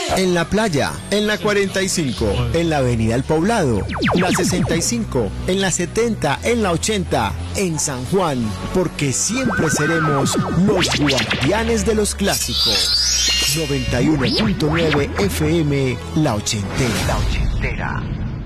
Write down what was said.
En la playa, en la 45, en la avenida El Poblado, la 65, en la 70, en la 80, en San Juan, porque siempre seremos los guardianes de los clásicos. 91.9 FM, La Ochentera.